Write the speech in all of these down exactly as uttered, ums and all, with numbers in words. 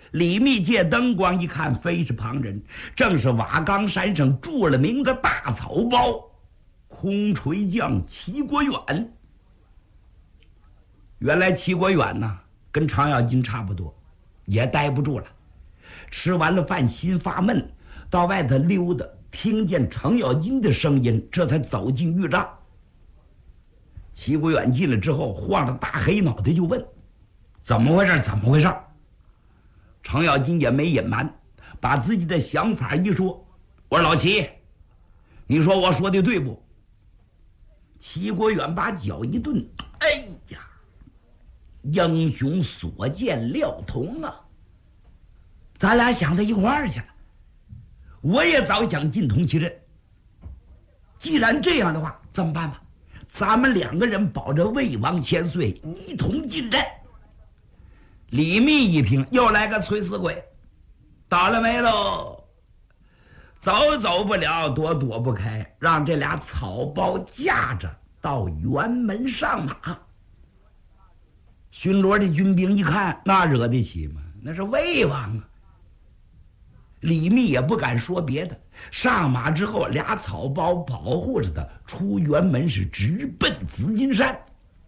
李密借灯光一看，非是旁人，正是瓦岗山上著了名的大草包空锤匠齐国远。原来齐国远呢，跟程咬金差不多，也待不住了，吃完了饭心发闷，到外头溜达，听见程咬金的声音，这才走进狱帐。齐国远进来之后，晃着大黑脑袋就问：怎么回事？怎么回事？程咬金也没隐瞒，把自己的想法一说。我说老齐，你说我说的对不？齐国远把脚一顿，哎呀，英雄所见略同啊！咱俩想到一块儿去了，我也早想进同其阵。既然这样的话，怎么办吧？咱们两个人保着魏王千岁，一同进阵。李密一听，又来个崔死鬼，倒了霉喽！走走不了，躲躲不开，让这俩草包架着到辕门上马。巡逻的军兵一看，那惹得起吗？那是魏王啊！李密也不敢说别的，上马之后，俩草包保护着他，出辕门是直奔紫金山。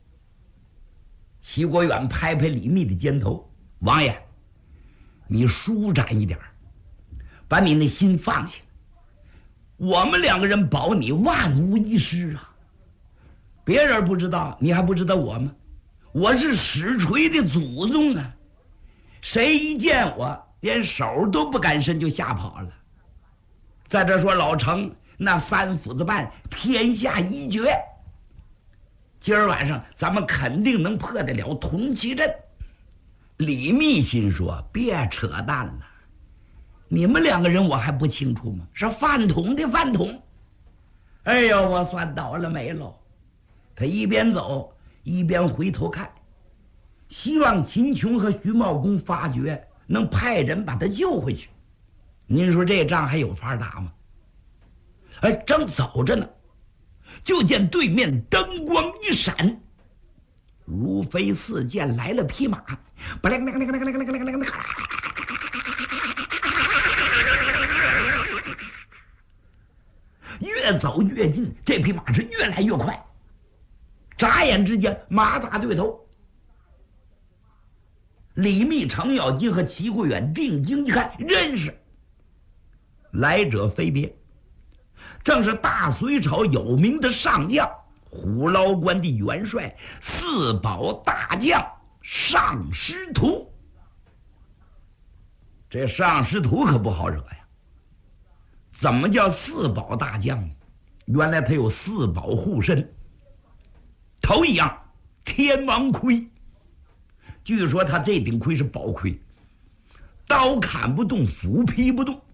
齐国远拍拍李密的肩头：“王爷，你舒展一点，把你那心放下。我们两个人保你万无一失啊！别人不知道，你还不知道我吗？我是史锤的祖宗啊！谁一见我，连手都不敢伸，就吓跑了。再者说老程那三斧子半，天下一绝。今儿晚上咱们肯定能破得了同其阵。”李密心说：“别扯淡了，你们两个人我还不清楚吗？是饭桶的饭桶。哎呦，我算倒了霉喽！”他一边走一边回头看，希望秦琼和徐茂公发觉，能派人把他救回去。您说这仗还有法打吗？哎，正走着呢，就见对面灯光一闪，如飞似箭来了匹马，越走越近，这匹马是越来越快，眨眼之间马打对头。李密、程咬金和齐国远定睛一看，认识，来者非别，正是大隋朝有名的上将，虎牢关的元帅，四保大将尚师图。这尚师图可不好惹呀！怎么叫四保大将呢？原来他有四保护身。头一样，天王盔。据说他这顶盔是宝盔，刀砍不动，斧劈不动。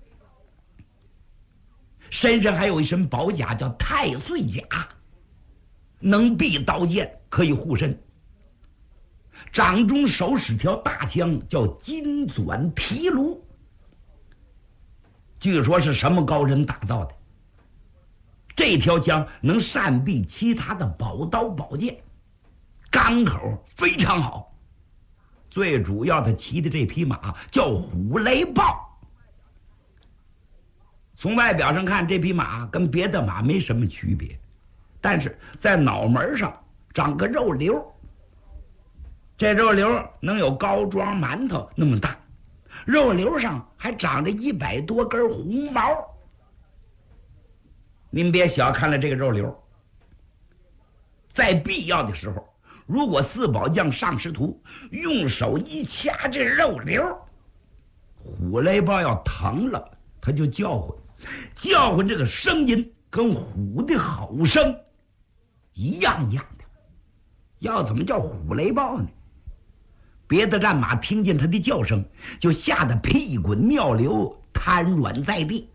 身上还有一身宝甲，叫太岁甲，能避刀剑，可以护身。掌中手使条大枪，叫金钻提炉，据说是什么高人打造的。这条枪能善避其他的宝刀宝剑，钢口非常好。最主要的骑的这匹马叫虎雷豹。从外表上看，这匹马跟别的马没什么区别，但是在脑门上长个肉瘤，这肉瘤能有高庄馒头那么大，肉瘤上还长着一百多根红毛。您别小看了这个肉瘤，在必要的时候，如果四宝将尚师图用手一掐这肉瘤，虎雷豹要疼了，他就叫唤，叫唤这个声音跟虎的吼声一样一样的。要怎么叫虎雷豹呢？别的战马听见他的叫声，就吓得屁滚尿流，瘫软在地，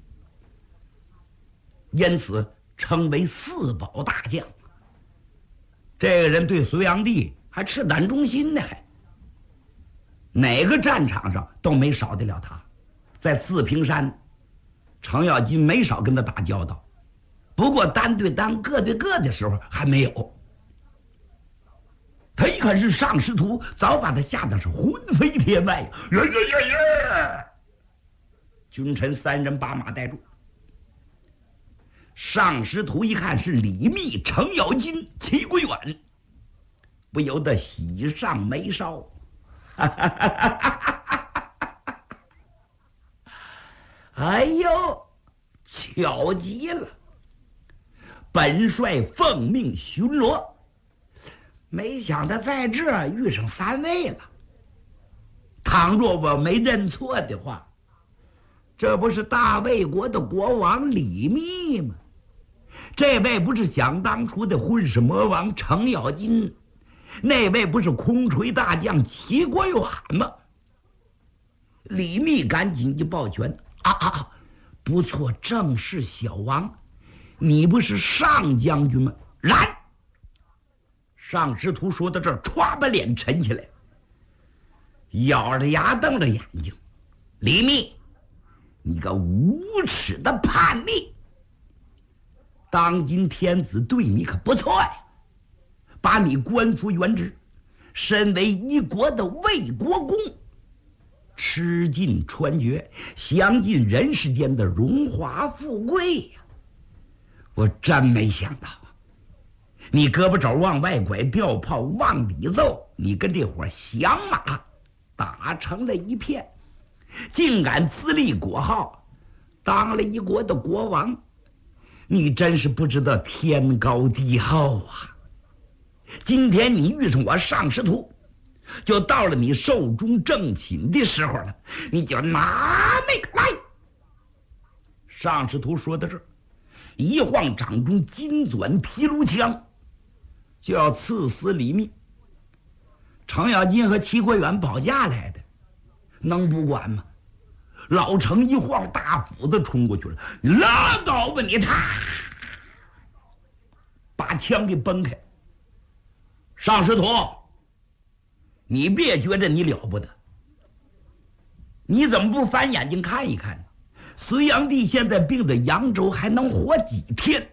因此称为四保大将。这个人对隋炀帝还赤胆忠心呢，还哪个战场上都没少得了他。在四平山，程咬金没少跟他打交道，不过单对单、个对个的时候还没有。 他一看是上师徒，早把他吓得是魂飞天外呀！呀呀呀呀！君臣三人把马带住。上师徒一看是李密、程咬金、齐归远，不由得喜上眉梢。哎呦，巧极了！本帅奉命巡逻，没想到在这儿遇上三位了。倘若我没认错的话，这不是大魏国的国王李密吗？这位不是想当初的混世魔王程咬金，那位不是空锤大将齐国远吗？李密赶紧就抱拳：啊啊，不错，正是小王。你不是上将军吗？然！上师徒说到这儿，歘把脸沉起来，咬着牙瞪着眼睛：李密，你个无耻的叛逆！当今天子对你可不错呀，把你官复原职，身为一国的魏国公，吃尽穿绝，享尽人世间的荣华富贵呀！我真没想到啊，你胳膊肘往外拐，吊炮往里揍，你跟这伙响马打成了一片，竟敢自立国号，当了一国的国王，你真是不知道天高地厚啊！今天你遇上我上师徒，就到了你寿终正寝的时候了，你就拿命来！上师徒说到这儿，一晃掌中金钻皮卢枪，就要刺死李密。程咬金和齐国远保驾来的，能不管吗？老程一晃大斧子冲过去了，你拉倒吧你！他把枪给崩开。上师徒，你别觉着你了不得，你怎么不翻眼睛看一看呢？隋炀帝现在病着扬州还能活几天？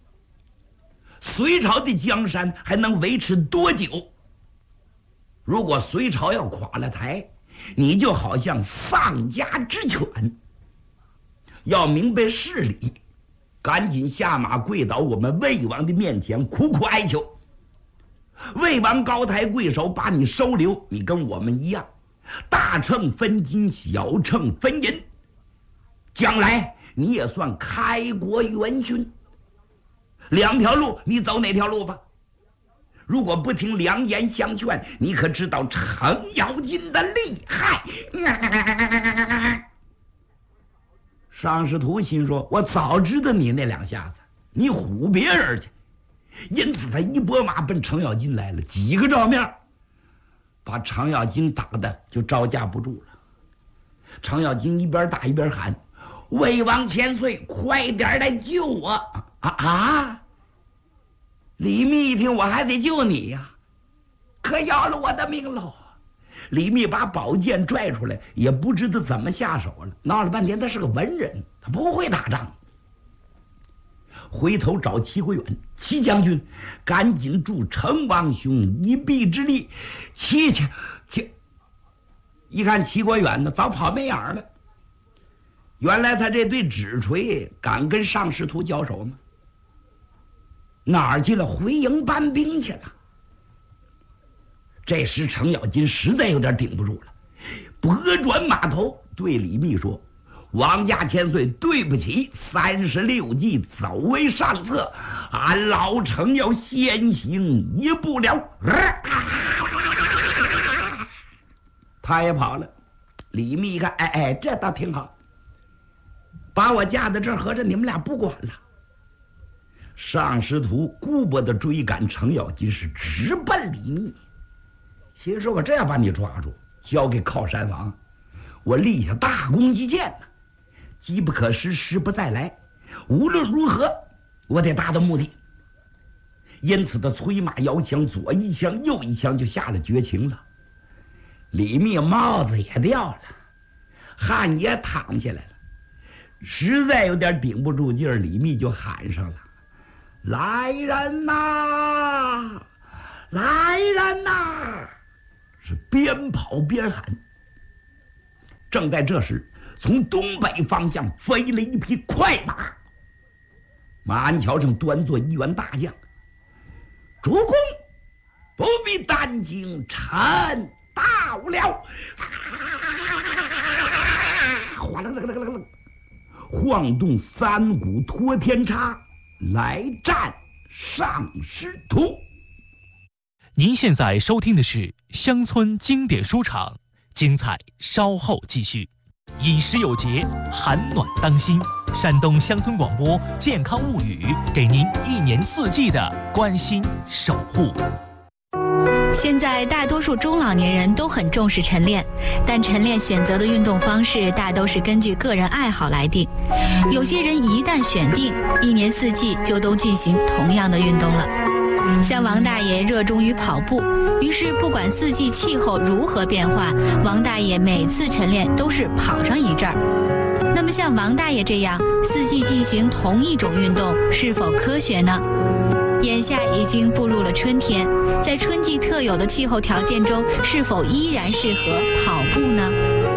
隋朝的江山还能维持多久？如果隋朝要垮了台，你就好像丧家之犬。要明白事理，赶紧下马跪倒我们魏王的面前，苦苦哀求。魏王高抬贵手，把你收留，你跟我们一样，大秤分金，小秤分银，将来你也算开国元勋。两条路，你走哪条路吧？如果不听良言相劝，你可知道程咬金的厉害？上师徒心说：我早知道你那两下子，你唬别人去。因此他一拨马奔程咬金来了，几个照面把程咬金打的就招架不住了。程咬金一边打一边喊：魏王千岁，快点来救我！啊啊！李密一听，我还得救你呀，可要了我的命喽！李密把宝剑拽出来，也不知道怎么下手了。闹了半天，他是个文人，他不会打仗。回头找齐国远，齐将军，赶紧助程王兄一臂之力。齐去齐，一看齐国远呢，早跑没影了。原来他这对纸锤敢跟上师徒交手吗？哪儿去了？回营搬兵去了。这时程咬金实在有点顶不住了，拨转马头对李密说：王家千岁，对不起，三十六计走为上策，俺老程要先行一步了。他也跑了。李密一看，哎哎，这倒挺好，把我架在这儿，合着你们俩不管了。上师徒顾不得追赶程咬金，是直奔李密。心说：我这样把你抓住，交给靠山王，我立下大功一件呢，机不可失，时不再来。无论如何，我得达到目的。因此他催马摇枪，左一枪右一枪，就下了绝情了。李密帽子也掉了，汗也淌下来了，实在有点顶不住劲儿，李密就喊上了：来人呐， 来人呐！是边跑边喊。正在这时，从东北方向飞了一匹快马，马鞍桥上端坐一员大将。主公不必担惊，臣到了。哗啦啦啦啦啦，晃动三股托天叉，来战上师徒。 您现在收听的是乡村经典书场，精彩稍后继续。饮食有节，寒暖当心。山东乡村广播健康物语，给您一年四季的关心守护。 现在大多数中老年人都很重视晨练，但晨练选择的运动方式大都是根据个人爱好来定。有些人一旦选定，一年四季就都进行同样的运动了。像王大爷热衷于跑步，于是不管四季气候如何变化，王大爷每次晨练都是跑上一阵儿。那么像王大爷这样四季进行同一种运动，是否科学呢？眼下已经步入了春天，在春季特有的气候条件中，是否依然适合跑步呢？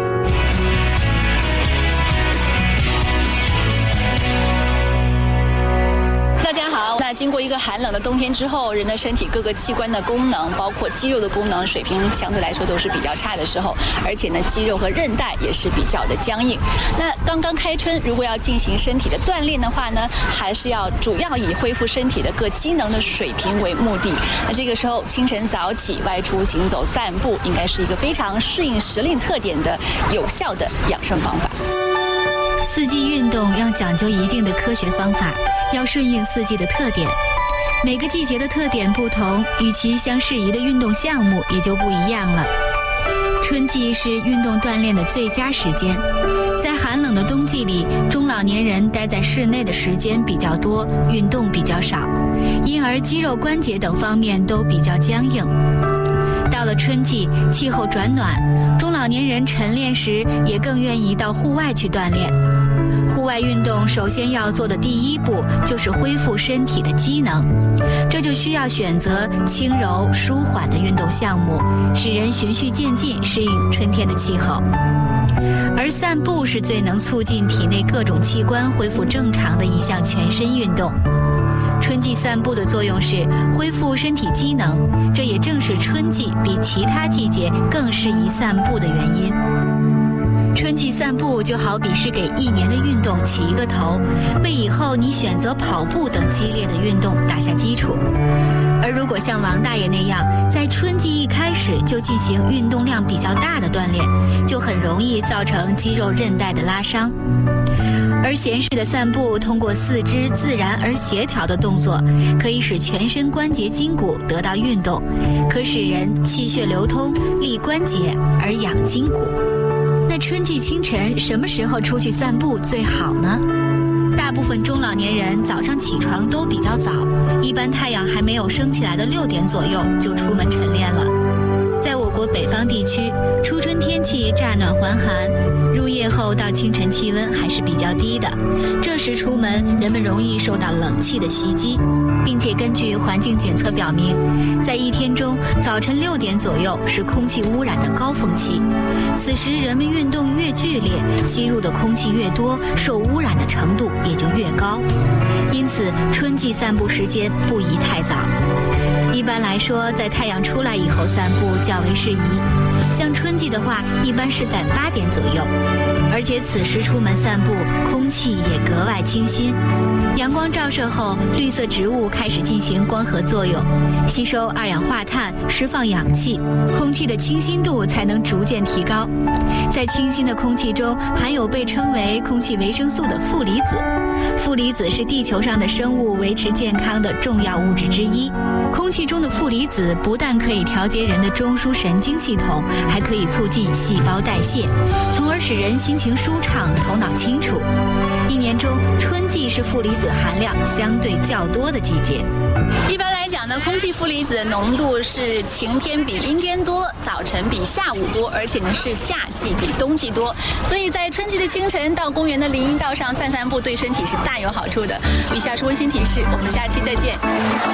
大家好，那经过一个寒冷的冬天之后，人的身体各个器官的功能，包括肌肉的功能水平相对来说都是比较差的时候，而且呢肌肉和韧带也是比较的僵硬。那刚刚开春，如果要进行身体的锻炼的话呢，还是要主要以恢复身体的各机能的水平为目的。那这个时候清晨早起外出行走散步，应该是一个非常适应时令特点的有效的养生方法。 四季运动要讲究一定的科学方法，要顺应四季的特点。每个季节的特点不同，与其相适宜的运动项目也就不一样了。春季是运动锻炼的最佳时间，在寒冷的冬季里，中老年人待在室内的时间比较多，运动比较少，因而肌肉关节等方面都比较僵硬。到了春季，气候转暖，中老年人晨练时也更愿意到户外去锻炼。户外运动首先要做的第一步就是恢复身体的机能，这就需要选择轻柔舒缓的运动项目，使人循序渐进适应春天的气候。而散步是最能促进体内各种器官恢复正常的一项全身运动。春季散步的作用是恢复身体机能，这也正是春季比其他季节更适宜散步的原因。春季散步就好比是给一年的运动起一个头，为以后你选择跑步等激烈的运动打下基础。而如果像王大爷那样，在春季一开始就进行运动量比较大的锻炼，就很容易造成肌肉韧带的拉伤。而闲适的散步，通过四肢自然而协调的动作，可以使全身关节筋骨得到运动，可使人气血流通，利关节而养筋骨。那春季清晨什么时候出去散步最好呢？大部分中老年人早上起床都比较早，一般太阳还没有升起来的六点左右就出门晨练了。在我国北方地区，初春天气乍暖还寒，入夜后到清晨气温还是比较低的，这时出门人们容易受到冷气的袭击，并且根据环境检测表明，在一天中早晨六点左右是空气污染的高峰期，此时人们运动越剧烈，吸入的空气越多，受污染的程度也就越高。因此春季散步时间不宜太早，一般来说在太阳出来以后散步较为适宜，像春季的话一般是在八点左右，而且此时出门散步空气也格外清新，阳光照射后绿色植物开始进行光合作用，吸收二氧化碳，释放氧气，空气的清新度才能逐渐提高。在清新的空气中含有被称为空气维生素的负离子，负离子是地球上的生物维持健康的重要物质之一。空气中的负离子不但可以调节人的中枢神经系统，还可以促进细胞代谢，从而使人心情舒畅，头脑清楚。一年中春季是负离子含量相对较多的季节。 一般来讲呢，空气负离子的浓度是晴天比阴天多，早晨比下午多，而且呢是夏季比冬季多。所以在春季的清晨到公园的林荫道上散散步，对身体是大有好处的。以下是温馨提示，我们下期再见。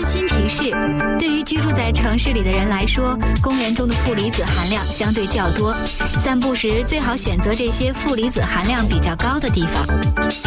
馨提示：对于居住在城市里的人来说，公园中的负离子含量相对较多，散步时最好选择这些负离子含量比较高的地方。